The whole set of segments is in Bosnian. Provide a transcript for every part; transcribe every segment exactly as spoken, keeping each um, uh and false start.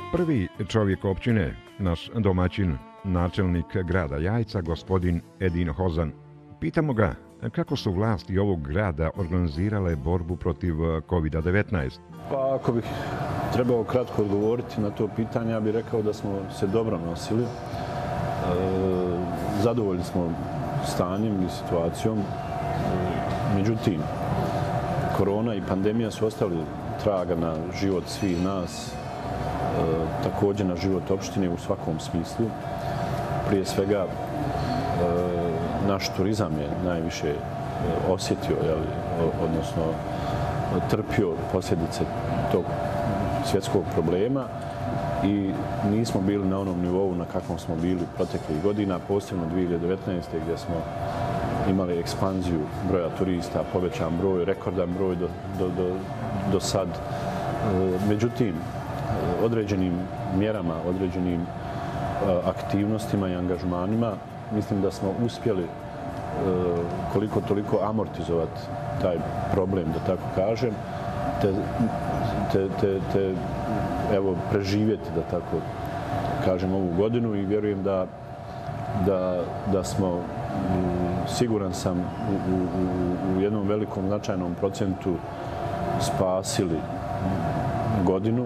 Prvi čovjek općine, naš domaćin, načelnik grada Jajca, gospodin Edin Hozan. Pitamo ga kako su vlasti ovog grada organizirale borbu protiv kovid devetnaest. Pa ako bih trebao kratko odgovoriti na to pitanje, ja bih rekao da smo se dobro nosili. E, zadovoljni smo stanjem i situacijom. Međutim, korona i pandemija su ostavili traga na život svih nas, e, također na život opštine u svakom smislu. Prije svega, e, naš turizam je najviše osjetio, jel, odnosno trpio posljedice tog svjetskog problema i nismo bili na onom nivou na kakvom smo bili proteklih godina, posebno dvije hiljade devetnaeste. gdje smo imali ekspanziju broja turista, povećan broj, rekordan broj do, do, do, do sad. Međutim, određenim mjerama, određenim aktivnostima i angažmanima mislim da smo uspjeli koliko toliko amortizovati taj problem, da tako kažem, te, te, te, te evo, preživjeti, da tako kažem, ovu godinu i vjerujem da, da, da smo, siguran sam, u, u, u jednom velikom značajnom procentu spasili godinu.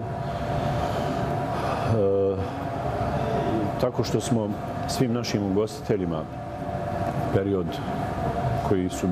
E, tako što smo svim našim ugostiteljima period koji su